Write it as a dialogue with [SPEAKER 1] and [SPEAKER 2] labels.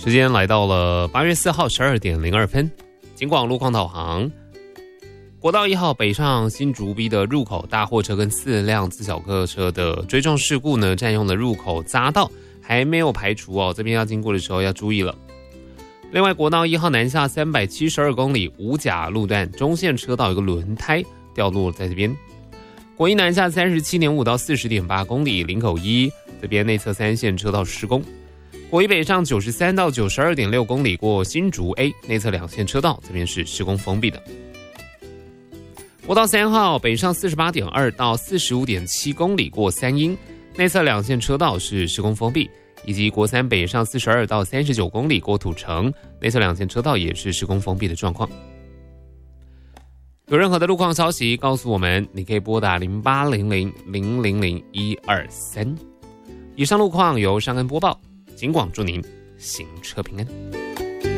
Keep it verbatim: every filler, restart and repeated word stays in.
[SPEAKER 1] 时间来到了八月四号十二点零二分，警广路况导航。国道一号北上新竹 B 的入口，大货车跟四辆自小客车的追撞事故呢，占用了入口匝道，还没有排除哦，这边要经过的时候要注意了。另外，国道一号南下三百七十二公里五甲路段中线车道有个轮胎掉落在这边。国一南下三十七点五到四十点八公里林口一这边内侧三线车道施工。国一北上九十三到九十二点六公里过新竹 A 内侧两线车道，这边是施工封闭的。国道三号北上四十八点二到四十五点七公里过三鹰，内侧两线车道是施工封闭，以及国三北上四十二到三十九公里过土城，内侧两线车道也是施工封闭的状况。有任何的路况消息告诉我们，你可以拨打零八零零零零零一二三。以上路况由尚恩播报。警广祝您行车平安。